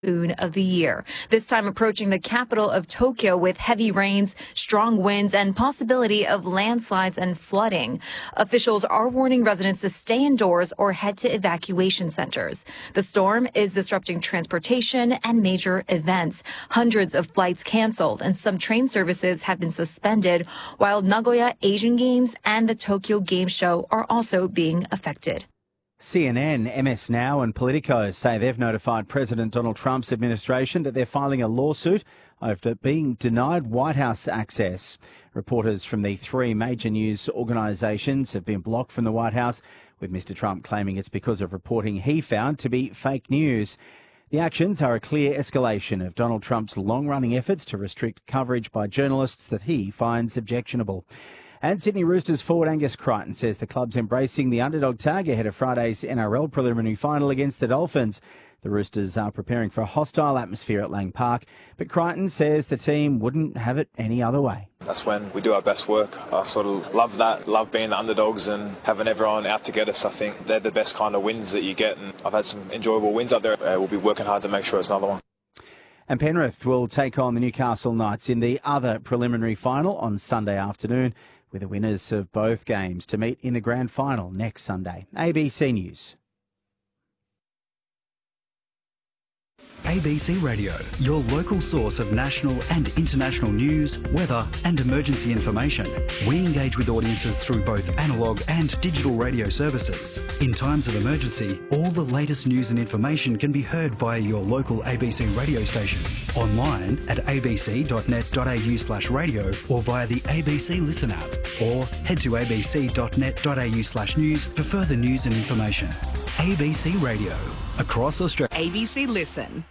typhoon of the year, this time approaching the capital of Tokyo with heavy rains, strong winds, and possibility of landslides and flooding. Officials are warning residents to stay indoors or head to evacuation centers. The storm is disrupting transportation and major events. Hundreds of flights canceled and some train services have been suspended, while Nagoya Asian Games and the Tokyo Game Show are also being affected. CNN, MS Now and Politico say they've notified President Donald Trump's administration that they're filing a lawsuit after being denied White House access. Reporters from the three major news organisations have been blocked from the White House, with Mr Trump claiming it's because of reporting he found to be fake news. The actions are a clear escalation of Donald Trump's long-running efforts to restrict coverage by journalists that he finds objectionable. And Sydney Roosters forward Angus Crichton says the club's embracing the underdog tag ahead of Friday's NRL preliminary final against the Dolphins. The Roosters are preparing for a hostile atmosphere at Lang Park, but Crichton says the team wouldn't have it any other way. That's when we do our best work. I sort of love that, love being the underdogs and having everyone out to get us. I think they're the best kind of wins that you get, and I've had some enjoyable wins up there. We'll be working hard to make sure it's another one. And Penrith will take on the Newcastle Knights in the other preliminary final on Sunday afternoon, with the winners of both games to meet in the grand final next Sunday. ABC News. ABC Radio, your local source of national and international news, weather and emergency information. We engage with audiences through both analogue and digital radio services. In times of emergency, all the latest news and information can be heard via your local ABC radio station, online at abc.net.au/radio or via the ABC Listen app, or head to abc.net.au/news for further news and information. ABC Radio, across Australia. ABC Listen.